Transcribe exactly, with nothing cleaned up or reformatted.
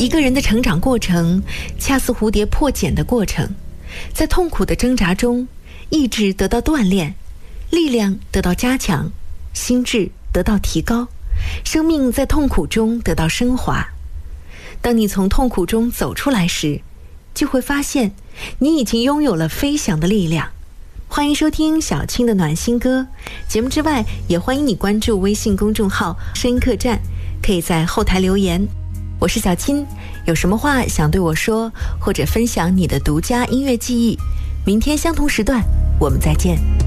一个人的成长过程恰似蝴蝶破茧的过程，在痛苦的挣扎中，意志得到锻炼，力量得到加强，心智得到提高，生命在痛苦中得到升华。当你从痛苦中走出来时，就会发现你已经拥有了飞翔的力量。欢迎收听小青的暖心歌，节目之外也欢迎你关注微信公众号声音客栈，可以在后台留言。我是小青，有什么话想对我说，或者分享你的独家音乐记忆，明天相同时段我们再见。